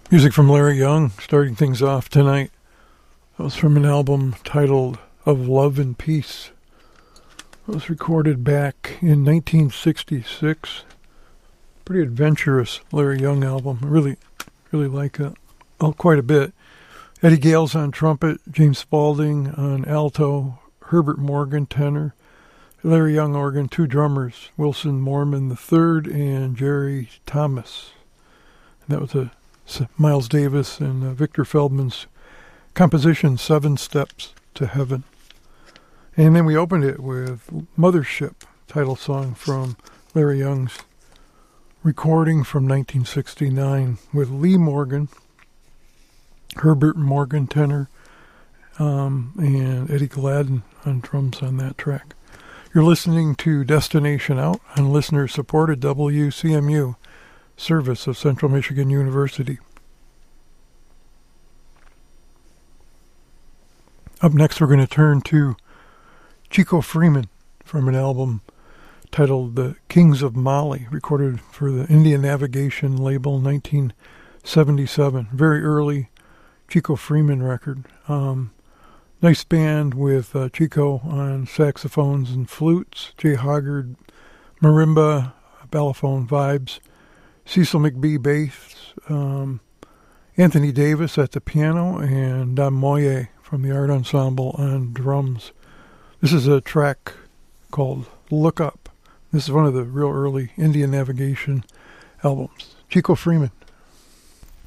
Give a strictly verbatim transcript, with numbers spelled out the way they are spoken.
Music from Larry Young, starting things off tonight. That was from an album titled Of Love and Peace. It was recorded back in nineteen sixty-six. Pretty adventurous Larry Young album. I really, really like it oh, quite a bit. Eddie Gales on trumpet, James Spaulding on alto, Herbert Morgan tenor, Larry Young organ, two drummers, Wilson Morman the third and Jerry Thomas. And that was a Miles Davis and uh, Victor Feldman's composition, Seven Steps to Heaven. And then we opened it with Mothership, title song from Larry Young's recording from nineteen sixty-nine with Lee Morgan, Herbert Morgan tenor, um, and Eddie Gladden on drums on that track. You're listening to Destination Out on listener-supported W C M U, service of Central Michigan University. Up next, we're going to turn to Chico Freeman from an album titled The Kings of Mali, recorded for the Indian Navigation label nineteen seventy-seven. Very early Chico Freeman record. Um, nice band with uh, Chico on saxophones and flutes, Jay Hoggard, marimba, balafone vibes, Cecil McBee bass, um, Anthony Davis at the piano, and Don Moye from the Art Ensemble on drums. This is a track called Look Up. This is one of the real early Indian Navigation albums. Chico Freeman.